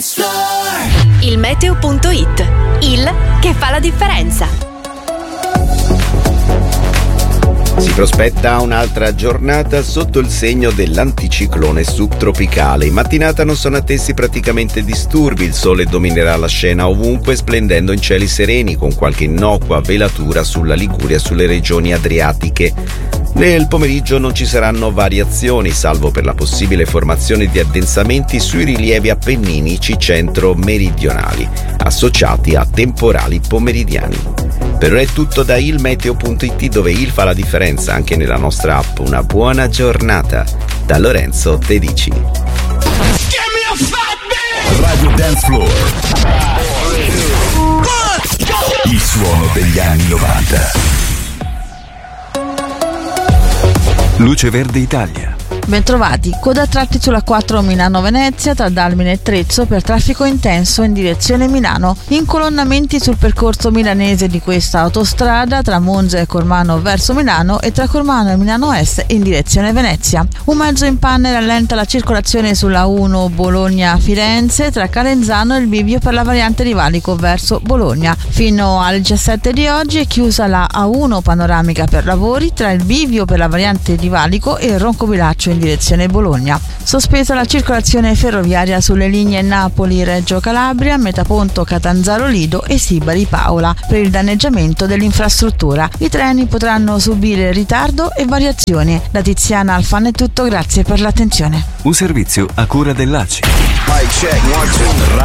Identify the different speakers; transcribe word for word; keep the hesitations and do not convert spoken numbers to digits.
Speaker 1: Il meteo punto it, il che fa la differenza.
Speaker 2: Si prospetta un'altra giornata sotto il segno dell'anticiclone subtropicale. In mattinata non sono attesi praticamente disturbi, il sole dominerà la scena ovunque, splendendo in cieli sereni con qualche innocua velatura sulla Liguria e sulle regioni adriatiche. Nel pomeriggio non ci saranno variazioni, salvo per la possibile formazione di addensamenti sui rilievi appenninici centro-meridionali, associati a temporali pomeridiani. Per ora è tutto da il meteo punto it, dove il fa la differenza anche nella nostra app. Una buona giornata da Lorenzo Tedici.
Speaker 3: Radio Dance Floor. Il suono degli anni novanta. Luce Verde Italia.
Speaker 4: Bentrovati, coda a tratti sulla quattro Milano-Venezia tra Dalmine e Trezzo per traffico intenso in direzione Milano, incolonnamenti sul percorso milanese di questa autostrada tra Monza e Cormano verso Milano e tra Cormano e Milano Est in direzione Venezia. Un mezzo in panne rallenta la circolazione sulla uno Bologna-Firenze tra Calenzano e il bivio per la variante di Valico verso Bologna. Fino alle diciassette di oggi è chiusa la A uno panoramica per lavori tra il bivio per la variante di Valico e il Roncobilaccio in direzione Bologna. Sospesa la circolazione ferroviaria sulle linee Napoli-Reggio Calabria, Metaponto Catanzaro Lido e Sibari Paola per il danneggiamento dell'infrastruttura. I treni potranno subire ritardo e variazioni. Da Tiziana Alfano è tutto, grazie per l'attenzione.
Speaker 3: Un servizio a cura dell'A C I.